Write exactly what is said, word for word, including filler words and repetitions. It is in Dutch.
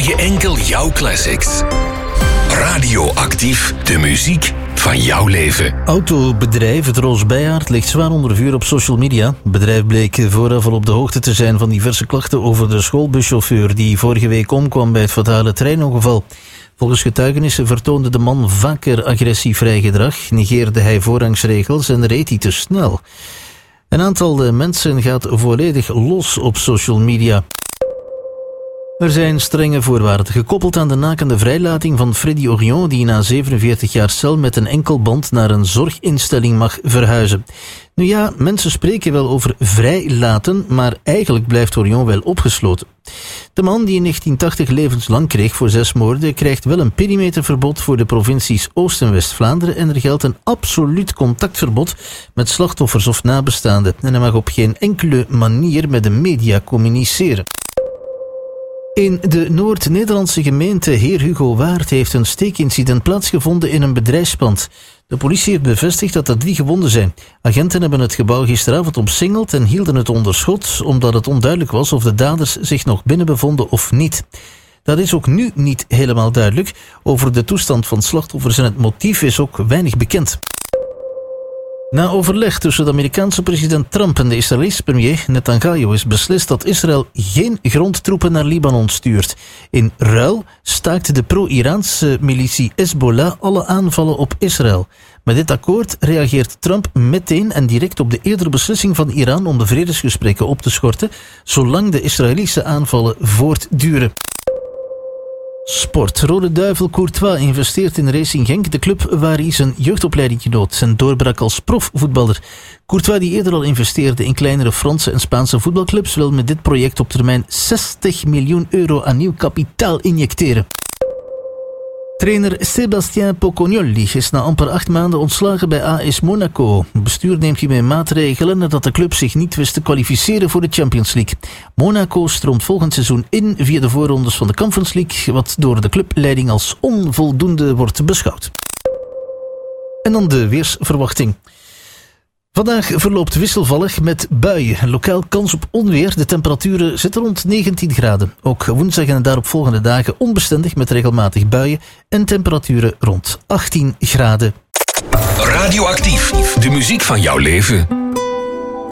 je enkel jouw classics. Radioactief, de muziek van jouw leven. Autobedrijf het Roos Bijaard ligt zwaar onder vuur op social media. Het bedrijf bleek vooraf al op de hoogte te zijn van diverse klachten over de schoolbuschauffeur die vorige week omkwam bij het fatale treinongeval. Volgens getuigenissen vertoonde de man vaker agressievrij gedrag, negeerde hij voorrangsregels en reed hij te snel. Een aantal mensen gaat volledig los op social media. Er zijn strenge voorwaarden gekoppeld aan de nakende vrijlating van Freddy Orion, die na zevenenveertig jaar cel met een enkelband naar een zorginstelling mag verhuizen. Nu ja, mensen spreken wel over vrijlaten, maar eigenlijk blijft Orion wel opgesloten. De man die in negentien tachtig levenslang kreeg voor zes moorden, krijgt wel een perimeterverbod voor de provincies Oost- en West-Vlaanderen en er geldt een absoluut contactverbod met slachtoffers of nabestaanden. En hij mag op geen enkele manier met de media communiceren. In de Noord-Nederlandse gemeente Heer Hugo Waard heeft een steekincident plaatsgevonden in een bedrijfspand. De politie heeft bevestigd dat er drie gewonden zijn. Agenten hebben het gebouw gisteravond omsingeld en hielden het onder schot, omdat het onduidelijk was of de daders zich nog binnen bevonden of niet. Dat is ook nu niet helemaal duidelijk. Over de toestand van slachtoffers en het motief is ook weinig bekend. Na overleg tussen de Amerikaanse president Trump en de Israëlische premier Netanyahu is beslist dat Israël geen grondtroepen naar Libanon stuurt. In ruil staakt de pro-Iraanse militie Hezbollah alle aanvallen op Israël. Met dit akkoord reageert Trump meteen en direct op de eerdere beslissing van Iran om de vredesgesprekken op te schorten, zolang de Israëlische aanvallen voortduren. Sport. Rode Duivel Courtois investeert in Racing Genk, de club waar hij zijn jeugdopleiding genoot en doorbrak als profvoetballer. Courtois, die eerder al investeerde in kleinere Franse en Spaanse voetbalclubs, wil met dit project op termijn zestig miljoen euro aan nieuw kapitaal injecteren. Trainer Sébastien Pocognoli is na amper acht maanden ontslagen bij A S Monaco. Het bestuur neemt hiermee maatregelen nadat de club zich niet wist te kwalificeren voor de Champions League. Monaco stroomt volgend seizoen in via de voorrondes van de Conference League, wat door de clubleiding als onvoldoende wordt beschouwd. En dan de weersverwachting. Vandaag verloopt wisselvallig met buien. Lokaal kans op onweer. De temperaturen zitten rond negentien graden. Ook woensdag en de daaropvolgende dagen onbestendig met regelmatig buien en temperaturen rond achttien graden. Radioactief, de muziek van jouw leven.